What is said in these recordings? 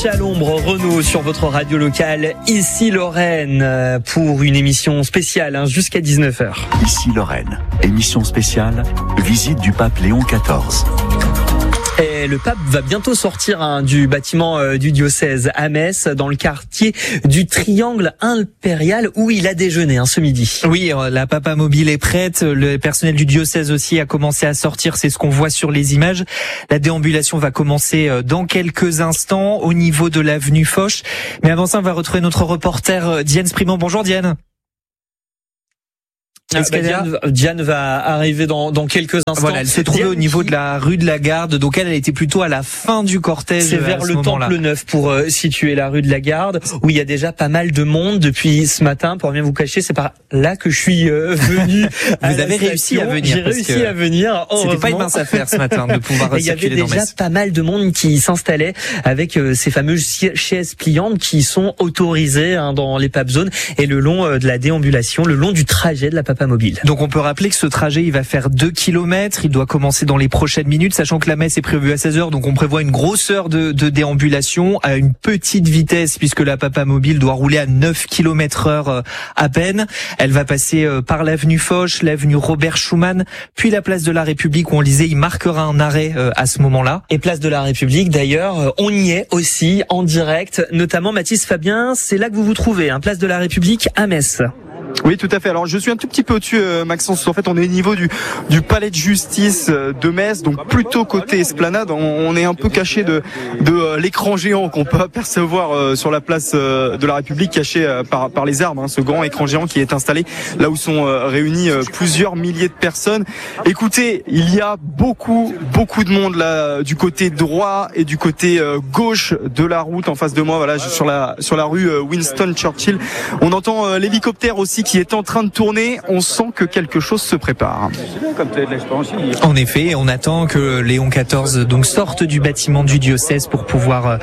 Marché à l'ombre, Renaud sur votre radio locale, ici Lorraine, pour une émission spéciale jusqu'à 19h. Ici Lorraine, émission spéciale, visite du pape Léon XIV. Et le pape va bientôt sortir du bâtiment du diocèse à Metz, dans le quartier du Triangle Impérial, où il a déjeuné ce midi. Oui, la Papa Mobile est prête. Le personnel du diocèse aussi a commencé à sortir. C'est ce qu'on voit sur les images. La déambulation va commencer dans quelques instants au niveau de l'avenue Foch. Mais avant ça, on va retrouver notre reporter Diane Sprimont. Bonjour Diane. Diane va arriver dans quelques instants. Voilà, elle se trouvait au niveau de la rue de la Garde, donc elle était plutôt à la fin du cortège. C'est vers le Temple Neuf pour situer la rue de la Garde, où il y a déjà pas mal de monde depuis ce matin. Pour rien vous cacher, c'est par là que je suis venu. Vous avez réussi à venir. J'ai réussi à venir. C'était pas une mince affaire ce matin de pouvoir circuler dans Metz. Il y avait déjà pas mal de monde qui s'installait avec ces fameuses chaises pliantes qui sont autorisées dans les Pape Zones et le long de la déambulation, le long du trajet de la Papa Mobile. Donc on peut rappeler que ce trajet il va faire 2 km, il doit commencer dans les prochaines minutes, sachant que la messe est prévue à 16h, donc on prévoit une grosse heure de déambulation à une petite vitesse, puisque la Papa Mobile doit rouler à 9 km/h à peine. Elle va passer par l'avenue Foch, l'avenue Robert Schuman, puis la place de la République, où on disait il marquera un arrêt à ce moment-là. Et place de la République d'ailleurs, on y est aussi en direct, notamment Mathis Fabien, c'est là que vous vous trouvez, place de la République à Metz. Oui, tout à fait. Alors, je suis un tout petit peu au-dessus, Maxence. En fait, on est au niveau du palais de justice de Metz, donc plutôt côté esplanade. On est un peu caché de l'écran géant qu'on peut apercevoir sur la place de la République, caché par les arbres. Ce grand écran géant qui est installé là où sont réunis plusieurs milliers de personnes. Écoutez, il y a beaucoup de monde là du côté droit et du côté gauche de la route en face de moi. Voilà, sur la rue Winston Churchill. On entend l'hélicoptère aussi qui est en train de tourner. On sent que quelque chose se prépare. En effet, on attend que Léon XIV donc sorte du bâtiment du diocèse pour pouvoir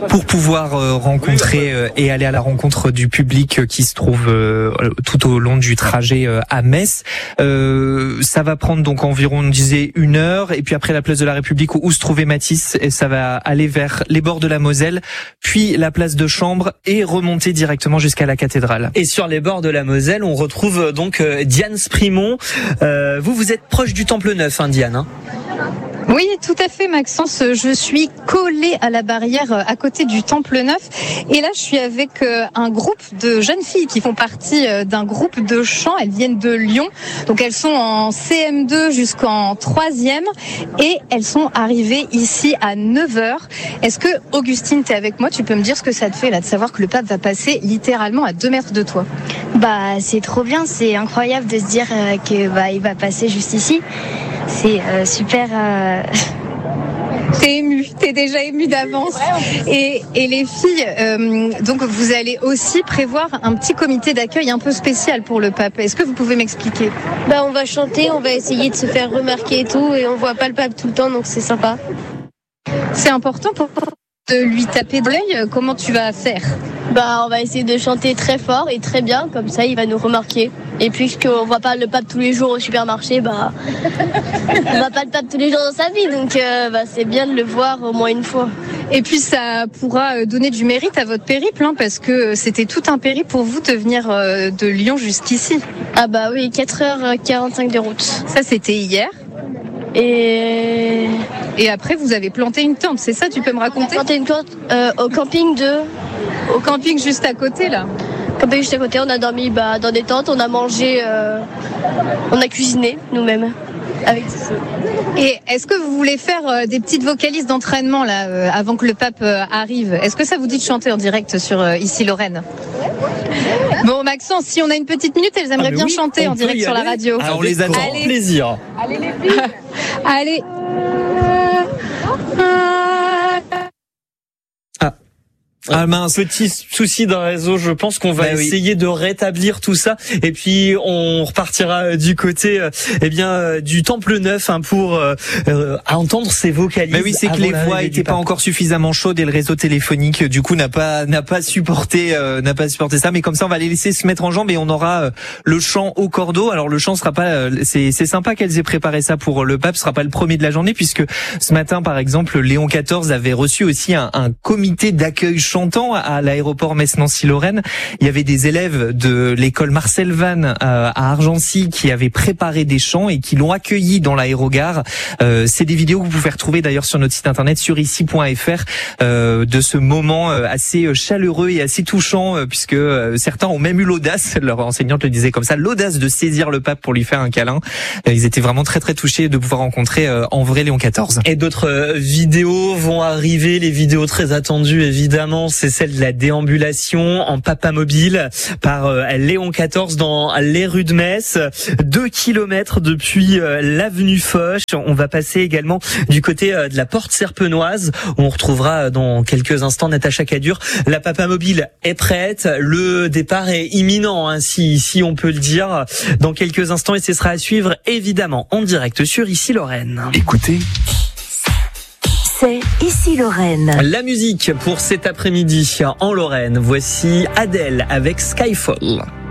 rencontrer et aller à la rencontre du public qui se trouve tout au long du trajet à Metz. Ça va prendre donc environ, on disait, 1 heure, et puis après la place de la République où se trouvait Matisse, et ça va aller vers les bords de la Moselle, puis la place de Chambre et remonter directement jusqu'à la cathédrale. Et sur les bords de la Moselle, on retrouve donc Diane Sprimont. Vous êtes proche du Temple Neuf, Diane. Oui, tout à fait, Maxence. Je suis collée à la barrière à côté du Temple Neuf. Et là, je suis avec un groupe de jeunes filles qui font partie d'un groupe de chant. Elles viennent de Lyon. Donc, elles sont en CM2 jusqu'en 3e. Et elles sont arrivées ici à 9h. Est-ce que, Augustine, t'es avec moi? Tu peux me dire ce que ça te fait, là, de savoir que le pape va passer littéralement à 2 mètres de toi? C'est trop bien. C'est incroyable de se dire que il va passer juste ici. C'est super. T'es émue, t'es déjà émue d'avance. Et les filles, donc vous allez aussi prévoir un petit comité d'accueil un peu spécial pour le pape. Est-ce que vous pouvez m'expliquer? On va chanter, on va essayer de se faire remarquer et tout, et on voit pas le pape tout le temps, donc c'est sympa. C'est important pour de lui taper de l'œil. Comment tu vas faire? On va essayer de chanter très fort et très bien, comme ça il va nous remarquer. Et puisqu'on voit pas le pape tous les jours au supermarché, on voit pas le pape tous les jours dans sa vie, donc c'est bien de le voir au moins une fois. Et puis ça pourra donner du mérite à votre périple, parce que c'était tout un périple pour vous de venir de Lyon jusqu'ici. Oui, 4h45 de route. Ça c'était hier. Et après, vous avez planté une tente, c'est ça? Tu peux me raconter? On a planté une tente au camping Au camping juste à côté, là? Camping juste à côté, on a dormi dans des tentes, on a mangé, on a cuisiné nous-mêmes avec du feu. Et est-ce que vous voulez faire des petites vocalises d'entraînement là avant que le pape arrive? Est-ce que ça vous dit de chanter en direct sur Ici Lorraine? Bon, Maxence, si on a une petite minute, elles aimeraient bien chanter en direct sur la radio. Alors on les attend. Avec plaisir. Allez les filles. Allez. Ah mince. Petit souci d'un réseau, je pense qu'on va essayer de rétablir tout ça et puis on repartira du côté du Temple Neuf pour entendre ces vocalises. Mais oui, c'est que les voix étaient pas encore suffisamment chaudes et le réseau téléphonique du coup n'a pas supporté ça, mais comme ça on va les laisser se mettre en jambes et on aura le chant au cordeau. Alors le chant sera pas c'est sympa qu'elles aient préparé ça pour le pape, ce sera pas le premier de la journée puisque ce matin par exemple Léon XIV avait reçu aussi un comité d'accueil chantant à l'aéroport Metz-Nancy-Lorraine. Il y avait des élèves de l'école Marcel Vannes à Argency qui avaient préparé des chants et qui l'ont accueilli dans l'aérogare. C'est des vidéos que vous pouvez retrouver d'ailleurs sur notre site internet sur ici.fr de ce moment assez chaleureux et assez touchant puisque certains ont même eu l'audace, leur enseignante le disait comme ça, l'audace de saisir le pape pour lui faire un câlin. Ils étaient vraiment très très touchés de pouvoir rencontrer en vrai Léon XIV. Et d'autres vidéos vont arriver, les vidéos très attendues évidemment, c'est celle de la déambulation en papamobile par Léon XIV dans les rues de Metz, 2 kilomètres depuis l'avenue Foch. On va passer également du côté de la porte Serpenoise où on retrouvera dans quelques instants Natacha Cadur. La papamobile est prête, le départ est imminent, si on peut le dire, dans quelques instants et ce sera à suivre évidemment en direct sur Ici Lorraine. Écoutez, c'est Ici Lorraine. La musique pour cet après-midi en Lorraine, voici Adèle avec Skyfall.